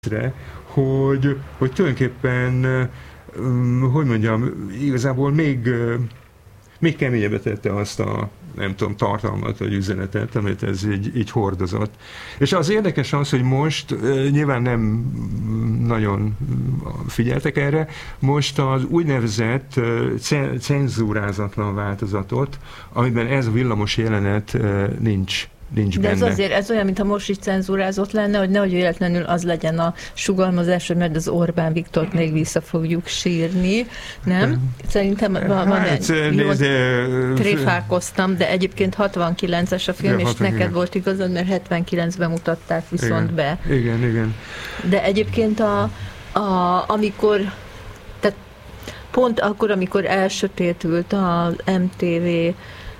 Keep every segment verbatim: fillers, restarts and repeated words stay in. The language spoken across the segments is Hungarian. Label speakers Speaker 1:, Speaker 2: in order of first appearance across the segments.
Speaker 1: hogy, hogy tulajdonképpen, hogy mondjam, igazából még, még keményebbre tette azt a, nem tudom, tartalmat vagy üzenetet, amit ez így, így hordozott. És az érdekes az, hogy most nyilván nem nagyon figyeltek erre, most az úgynevezett cenzúrázatlan változatot, amiben ez a villamos jelenet nincs. Nincs
Speaker 2: De ez
Speaker 1: benne.
Speaker 2: azért, ez olyan, mintha most is cenzúrázott lenne, hogy nehogy véletlenül az legyen a sugalmazás, hogy mert az Orbán Viktort még vissza fogjuk sírni, nem? Szerintem van, van
Speaker 1: hát,
Speaker 2: egy, jó,
Speaker 1: de,
Speaker 2: tréfálkoztam, de egyébként hatvankilences a film,
Speaker 1: ja,
Speaker 2: és
Speaker 1: hatvan,
Speaker 2: neked
Speaker 1: igen.
Speaker 2: volt igazad, mert hetvenkilencben mutatták viszont
Speaker 1: igen.
Speaker 2: be.
Speaker 1: Igen, igen.
Speaker 2: De egyébként a, a, amikor, tehát pont akkor, amikor elsötétült az em té vé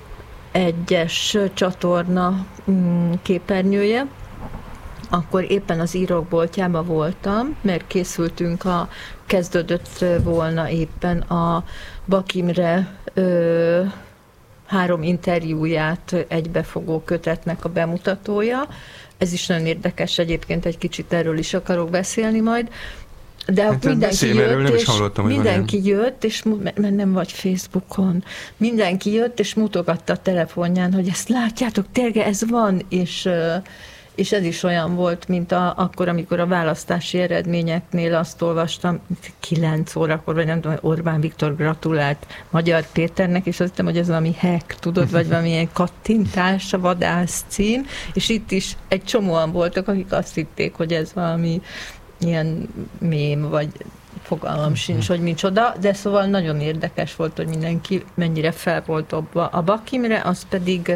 Speaker 2: egyes csatorna képernyője, akkor éppen az írókboltjában voltam, mert készültünk a, kezdődött volna éppen a Bak Imre ö, három interjúját egybefogó kötetnek a bemutatója. Ez is nagyon érdekes, egyébként egy kicsit erről is akarok beszélni majd. De hát mindenki jött, erről, nem és hallottam, mindenki jött, és mert nem vagy Facebookon, mindenki jött, és mutogatta a telefonján, hogy ezt látjátok, tényleg ez van, és, és ez is olyan volt, mint a, akkor, amikor a választási eredményeknél azt olvastam, kilenc órakor, vagy nem tudom, Orbán Viktor gratulált Magyar Péternek, és azt hittem, hogy ez valami hack, tudod, vagy valamilyen kattintás, a vadász cím, és itt is egy csomóan voltak, akik azt hitték, hogy ez valami ilyen mém, vagy fogalmam sincs, hogy micsoda, de szóval nagyon érdekes volt, hogy mindenki mennyire fel volt dobva. A Bak Imre, az pedig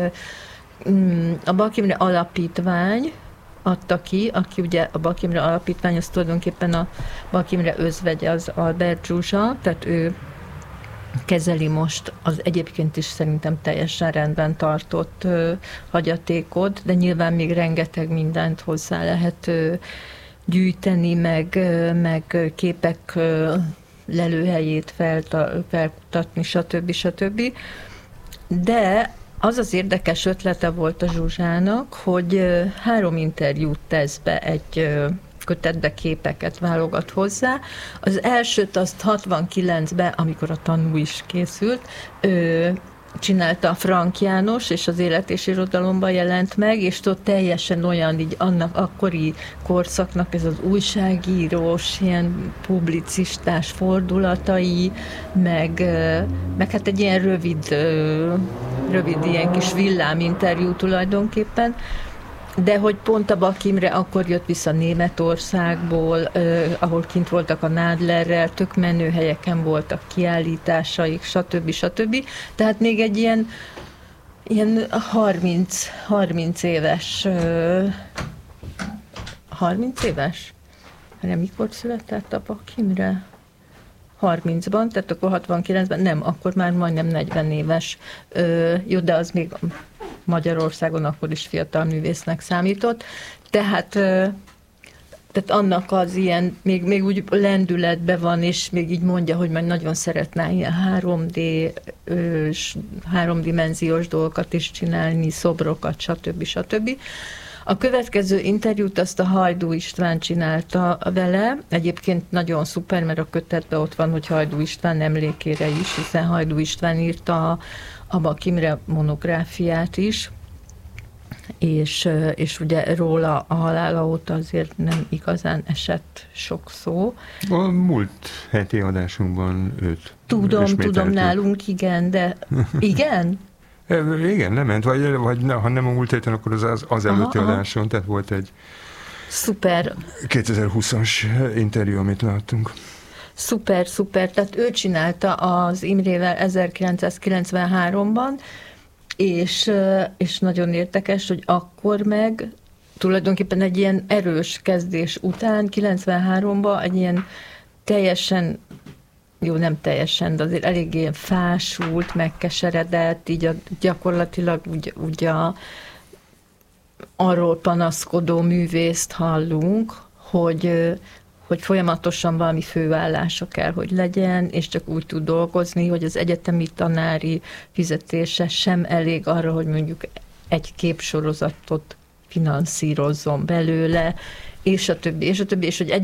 Speaker 2: a Bak Imre Alapítvány adta ki, aki ugye a Bak Imre Alapítvány, az tulajdonképpen a Bak Imre özvegye, az Albert Zsuzsa, tehát ő kezeli most az egyébként is szerintem teljesen rendben tartott ö, hagyatékot, de nyilván még rengeteg mindent hozzá lehet ö, gyűjteni, meg, meg képek lelőhelyét felkutatni, stb. stb. De az az érdekes ötlete volt a Zsuzsának, hogy három interjút tesz be egy kötetbe, képeket válogat hozzá. Az elsőt azt hatvankilencben, amikor a Tanú is készült, csinálta a Frank János, és az Élet és Irodalomban jelent meg, és ott teljesen olyan, így annak akkori korszaknak ez az újságírós, ilyen publicistás fordulatai, meg, meg hát egy ilyen rövid, rövid ilyen kis villáminterjú tulajdonképpen, de hogy pont a Bak Imre akkor jött vissza Németországból, eh, ahol kint voltak a Nádlerrel, tök menő helyeken voltak kiállításaik, stb. stb. Tehát még egy ilyen, ilyen harminc, harminc éves, eh, harminc éves? Nem, mikor született a Bak Imre? harmincban, tehát akkor hatvankilencben, nem, akkor már majdnem negyven éves. Eh, jó, de az még Magyarországon akkor is fiatal művésznek számított. Tehát, tehát annak az ilyen, még, még úgy lendületben van, és még így mondja, hogy majd nagyon szeretne ilyen három dé, háromdimenziós dolgokat is csinálni, szobrokat, stb. stb. A következő interjút azt a Hajdú István csinálta vele. Egyébként nagyon szuper, mert a kötetben ott van, hogy Hajdú István emlékére is, hiszen Hajdú István írta a a Bak Imre monográfiát is, és, és ugye róla a halála óta azért nem igazán esett sok szó.
Speaker 1: A múlt heti adásunkban őt
Speaker 2: Tudom, tudom, nálunk igen, de igen?
Speaker 1: Igen, nem ment, vagy, vagy ha nem a múlt héten, akkor az az, az előtti aha, adáson, aha. Tehát volt egy
Speaker 2: szuper
Speaker 1: kétezer-húszas interjú, amit láttunk.
Speaker 2: Szuper, szuper. Tehát ő csinálta az Imrével ezerkilencszázkilencvenháromban, és, és nagyon érdekes, hogy akkor meg tulajdonképpen egy ilyen erős kezdés után, kilencvenháromban egy ilyen teljesen, jó, nem teljesen, de azért elég ilyen fásult, megkeseredett, így a, gyakorlatilag úgy, úgy a, arról panaszkodó művészt hallunk, hogy hogy folyamatosan valami főállása kell, hogy legyen, és csak úgy tud dolgozni, hogy az egyetemi tanári fizetése sem elég arra, hogy mondjuk egy képsorozatot finanszírozzon belőle, és a többi, és a többi, és hogy